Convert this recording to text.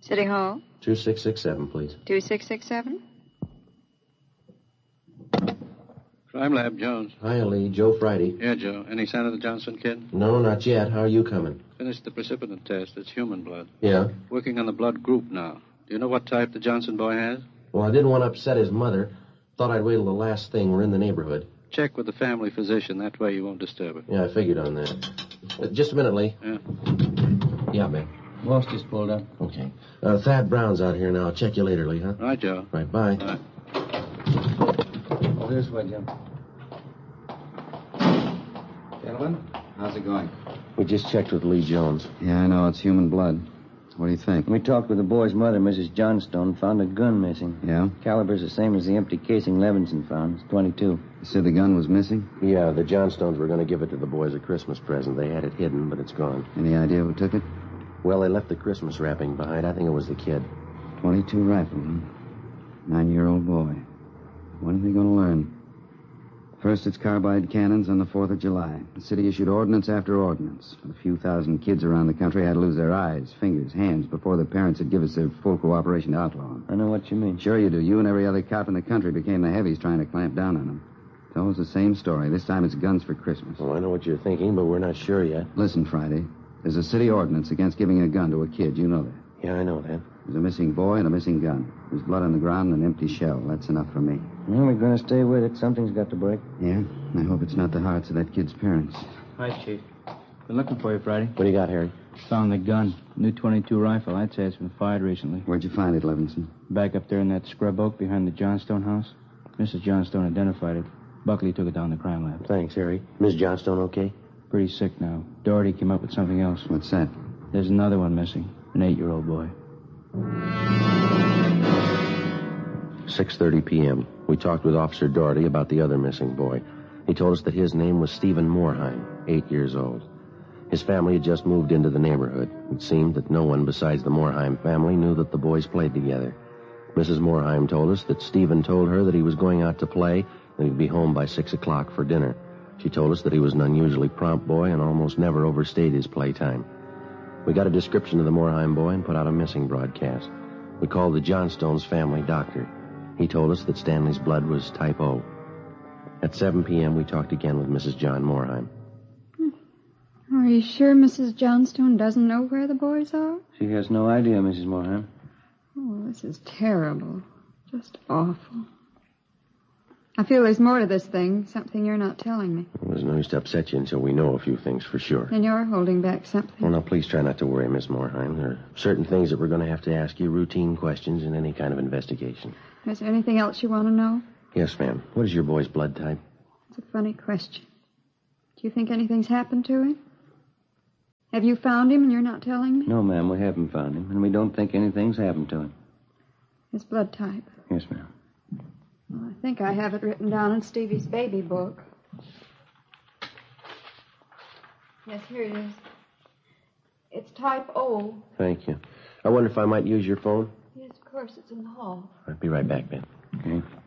City Hall? 2667, please. 2667? Crime Lab, Jones. Hi, Lee. Joe Friday. Yeah, Joe. Any sign of the Johnson kid? No, not yet. How are you coming? Finished the precipitant test. It's human blood. Yeah? Working on the blood group now. Do you know what type the Johnson boy has? Well, I didn't want to upset his mother. Thought I'd wait till the last thing. We're in the neighborhood. Check with the family physician. That way you won't disturb her. Yeah, I figured on that. Just a minute, Lee. Yeah. Yeah, man. Walsh just pulled up. Okay. Thad Brown's out here now. I'll check you later, Lee, huh? Right, Joe. Right, bye. Bye. Oh, this way, Jim. Gentlemen, how's it going? We just checked with Lee Jones. Yeah, I know. It's human blood. What do you think? We talked with the boy's mother, Mrs. Johnstone, found a gun missing. Yeah? Caliber's the same as the empty casing Levinson found. It's 22. You said the gun was missing? Yeah, the Johnstones were going to give it to the boys a Christmas present. They had it hidden, but it's gone. Any idea who took it? Well, they left the Christmas wrapping behind. I think it was the kid. 22 rifle, huh? 9-year-old boy. When are they going to learn? First, it's carbide cannons on the 4th of July. The city issued ordinance after ordinance. A few thousand kids around the country had to lose their eyes, fingers, hands before their parents would give us their full cooperation to outlaw them. I know what you mean. Sure you do. You and every other cop in the country became the heavies trying to clamp down on them. It's always the same story. This time it's guns for Christmas. Well, I know what you're thinking, but we're not sure yet. Listen, Friday. There's a city ordinance against giving a gun to a kid. You know that. Yeah, I know that. There's a missing boy and a missing gun. There's blood on the ground and an empty shell. That's enough for me. Well, we're going to stay with it. Something's got to break. Yeah? I hope it's not the hearts of that kid's parents. Hi, Chief. Been looking for you, Friday. What do you got, Harry? Found the gun. New 22 rifle. I'd say it's been fired recently. Where'd you find it, Levinson? Back up there in that scrub oak behind the Johnstone house. Mrs. Johnstone identified it. Buckley took it down to the crime lab. Thanks, Harry. Miss Johnstone okay? Pretty sick now. Doherty came up with something else. What's that? There's another one missing. An 8-year-old boy. 6:30 p.m. We talked with Officer Doherty about the other missing boy. He told us that his name was Stephen Moorheim, 8 years old. His family had just moved into the neighborhood. It seemed that no one besides the Moorheim family knew that the boys played together. Mrs. Moorheim told us that Stephen told her that he was going out to play and he'd be home by 6 o'clock for dinner. She told us that he was an unusually prompt boy and almost never overstayed his playtime. We got a description of the Moorheim boy and put out a missing broadcast. We called the Johnstones' family doctor. He told us that Stanley's blood was type O. At 7 p.m., we talked again with Mrs. John Moorheim. Are you sure Mrs. Johnstone doesn't know where the boys are? She has no idea, Mrs. Moorheim. Oh, this is terrible. Just awful. I feel there's more to this thing, something you're not telling me. Well, there's no use to upset you until we know a few things for sure. Then you're holding back something. Well, now, please try not to worry, Miss Moorheim. There are certain things that we're going to have to ask you, routine questions in any kind of investigation. Is there anything else you want to know? Yes, ma'am. What is your boy's blood type? It's a funny question. Do you think anything's happened to him? Have you found him and you're not telling me? No, ma'am, we haven't found him, and we don't think anything's happened to him. His blood type. Yes, ma'am. Well, I think I have it written down in Stevie's baby book. Yes, here it is. It's type O. Thank you. I wonder if I might use your phone? Yes, of course, it's in the hall. I'll be right back, Ben. Okay.